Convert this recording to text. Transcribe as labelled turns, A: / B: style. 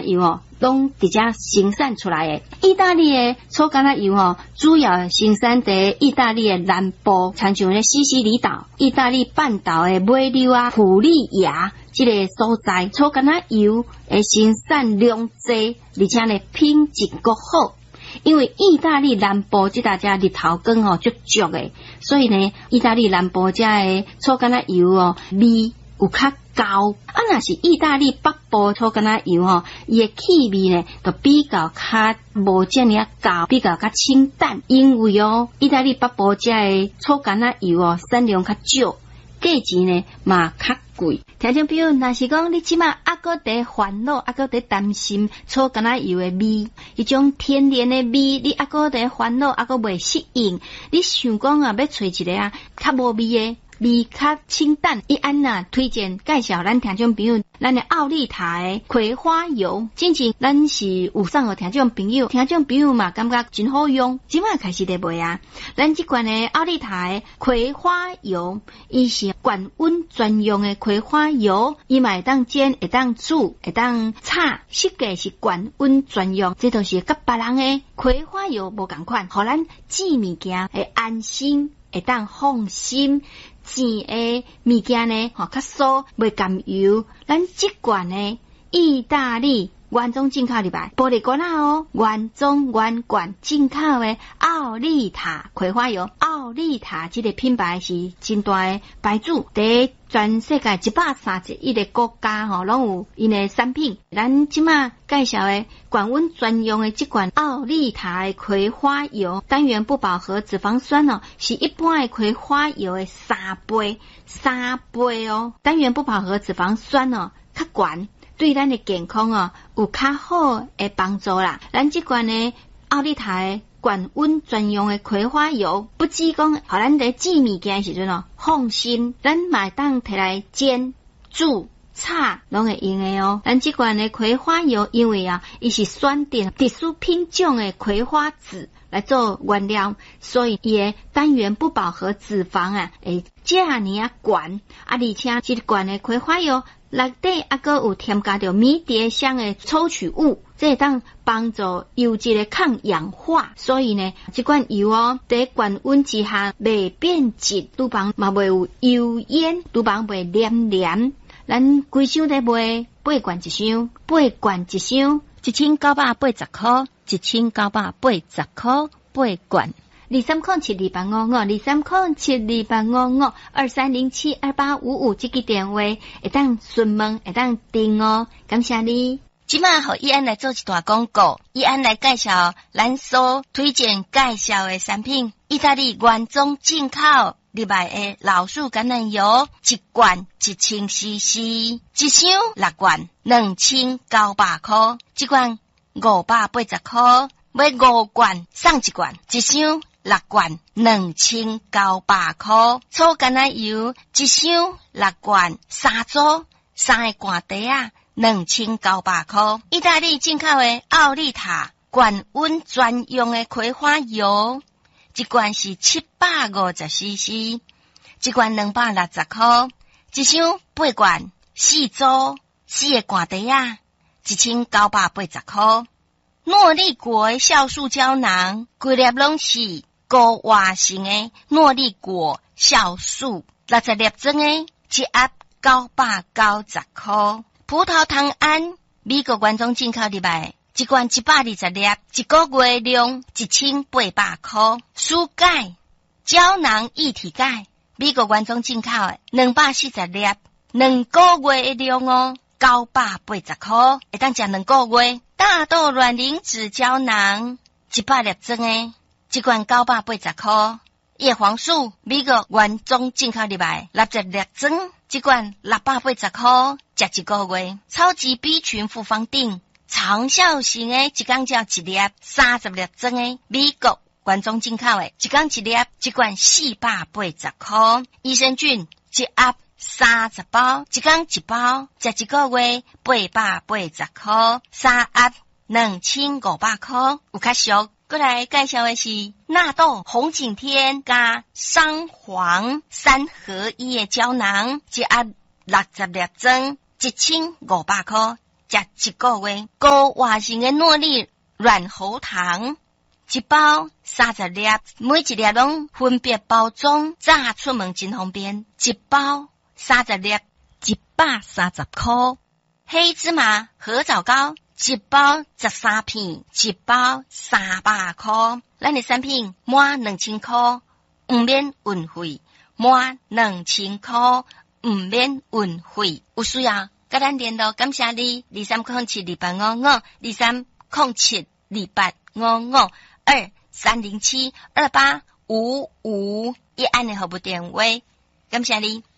A: 榄油哦，拢直接生产出来的。意大利的草橄榄油哦，主要生产在意大利的南部，亲像咧西西里岛、意大利半岛的尾流啊、普利亚这个所在，草橄榄油的生产量济，而且呢品质够好。因为意大利南部这大家日头光哦足足的，所以呢，意大利南部这的草橄榄油哦味有较高。若是意大利北部草橄榄油哦，伊的气味呢就比较较无这么高，比较较清淡。因为哦，意大利北部这的草橄榄油哦产量较少，价钱呢嘛较贵。听众朋友，若是讲你即马还搁在烦恼，还搁在担心草橄榄油的味，迄种天然的味，你还搁在烦恼，还搁未适应，你想讲要找一个较无味的。味较清淡，伊安呐推荐介绍咱听众朋友，咱的奥利塔的葵花油，之前咱是有送互听众朋友，听众朋友嘛感觉真好用，即马开始在卖啊。咱这款的奥利塔的葵花油，伊是高温专用的葵花油，伊嘛会当煎，会当煮，会当炒，设计是高温专用，这都是甲别人的葵花油无同款，互咱煮物件会安心，会当放心。甜的物件呢，较酥，袂甘油。咱这罐呢，意大利原装进口入来，玻璃罐哦，原装原罐进口的奥利塔葵花油。奥利塔这个品牌是真大的牌子，在全世界131个国家拢有因的产品。咱即马介绍的高温专用的这款奥利塔的葵花油，单元不饱和脂肪酸是一般的葵花油的3倍哦。单元不饱和脂肪酸较悬，对咱的健康有较好的帮助啦。咱这款呢奥利塔的高温专用的葵花油，不只讲互咱在煮物件时阵放心，咱嘛当摕来煎、煮、炒拢会用的哦。咱这款的葵花油，因为伊是选定特殊品种的葵花籽来做原料，所以伊的单元不饱和脂肪会这么悬而且这罐的葵花油内底还阁有添加着迷迭香的抽取物，这会当帮助油脂的抗氧化，所以呢，这款油在高温之下袂变质，厨房嘛袂有油烟，厨房袂黏黏。咱规箱在卖8罐一箱，8罐一箱，1980块，1980块，8罐。2307285523072855这个电话会当询问，会当订哦。感谢你。即马互伊安来做一段广告，伊安来介绍咱所推荐介绍的产品，意大利原装进口入来的老树橄榄油，一罐1000cc， 一箱6罐2900块，一罐580块，买5罐送1罐，一箱6罐2900块，草橄榄油一箱6罐3组，3个罐底2900块。意大利进口的奥利塔高温专用的葵花油，一罐是750cc， 一罐260块，一箱8罐4组，4个罐底1980块。诺丽果的酵素胶囊，规粒拢是高活性的诺丽果酵素，60粒装的，一盒990块。葡萄糖胺，美国原装进口入来，一罐120粒，一个月量1800块。舒钙胶囊一体钙，美国原装进口的240粒，2个月的量980块，会当食2个月。大豆卵磷脂胶囊100粒装的，一罐980块。叶黄素美国原装进口入来，60粒装，一罐680块，食1个月。超级 B 群复方定长效型的，一天只1粒，30粒装的，美国原装进口的，一天1粒，一罐480块。益生菌一盒30包，一天1包，食1个月880块，3盒2500块，有较俗。过来介绍的是纳豆红景天加桑黄3合1的胶囊，一盒60粒装，1500块， 食一个月。高活性的糯粒软喉糖一包30粒，每一粒拢分别包装，炸出门真方便。一包30粒，130块。黑芝麻合枣糕一包13片，一包300块。咱的产品满2000块，唔免运费，满2000块唔免运费。有需要跟咱联络，感谢你230728552307285523072855，一按的号码电话，感谢你。